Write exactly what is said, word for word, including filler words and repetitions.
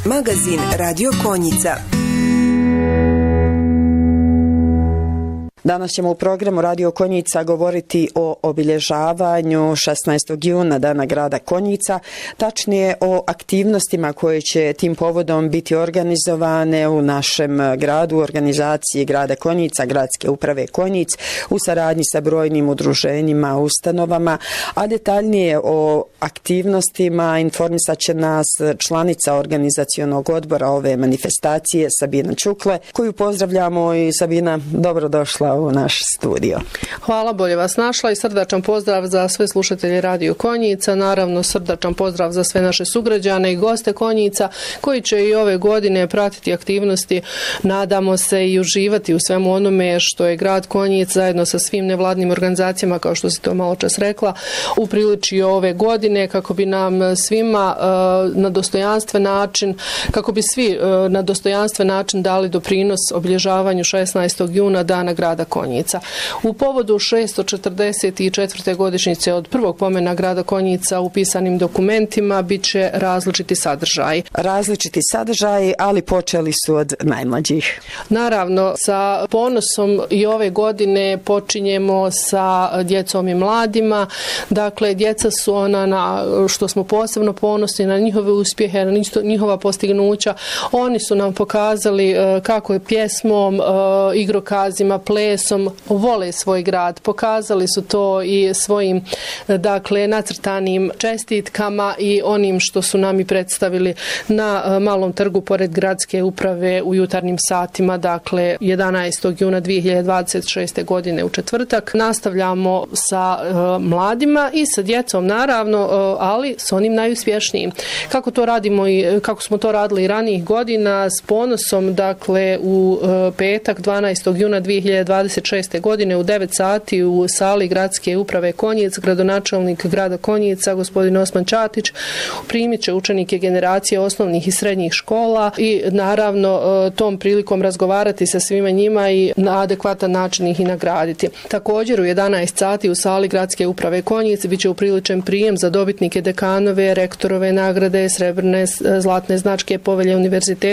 Magazin Radio Konjica. Danas ćemo u programu Radio Konjica govoriti o obilježavanju šesnaestog juna Dana grada Konjica, tačnije o aktivnostima koje će tim povodom biti organizovane u našem gradu, u organizaciji grada Konjica, gradske uprave Konjic, u saradnji sa brojnim udruženjima, ustanovama, a detaljnije o aktivnostima informisat će nas članica organizacionog odbora ove manifestacije Sabina Čukle, koju pozdravljamo. I Sabina, dobrodošla u naš studio. Hvala, bolje vas našla i srdačan pozdrav za sve slušatelje Radio Konjica, naravno srdačan pozdrav za sve naše sugrađane i goste Konjica koji će i ove godine pratiti aktivnosti, nadamo se i uživati u svemu onome što je grad Konjic zajedno sa svim nevladnim organizacijama, kao što si to malo čas rekla, upriličio ove godine kako bi nam svima uh, na dostojanstven način, kako bi svi uh, na dostojanstven način dali doprinos obilježavanju šesnaestog juna Dana grada Konjica. U povodu šessto četrdeset četvrte godišnjice od prvog pomena grada Konjica u pisanim dokumentima bit će različiti sadržaj. Različiti sadržaj, ali počeli su od najmlađih. Naravno, sa ponosom i ove godine počinjemo sa djecom i mladima. Dakle, djeca su ona na što smo posebno ponosni, na njihove uspjehe, na njihova postignuća. Oni su nam pokazali kako je pjesmom, igrokazima, plesom vole svoj grad. Pokazali su to i svojim, dakle, nacrtanim čestitkama i onim što su nam i predstavili na Malom trgu pored gradske uprave u jutarnjim satima, dakle jedanaestog juna dvije hiljade dvadeset šeste. godine u četvrtak. Nastavljamo sa uh, mladima i sa djecom naravno, uh, ali s onim najuspješnijim. Kako to radimo i kako smo to radili i ranijih godina, s ponosom, dakle u uh, petak dvanaestog juna dvije hiljade dvadeset šeste. godine u devet sati u sali gradske uprave Konjic, gradonačelnik grada Konjica, gospodin Osman Čatić, primit će učenike generacije osnovnih i srednjih škola i naravno tom prilikom razgovarati sa svima njima i na adekvatan način ih i nagraditi. Također u jedanaest sati u sali gradske uprave Konjic bit će upriličen prijem za dobitnike dekanove, rektorove nagrade, srebrne, zlatne značke, povelje univerziteta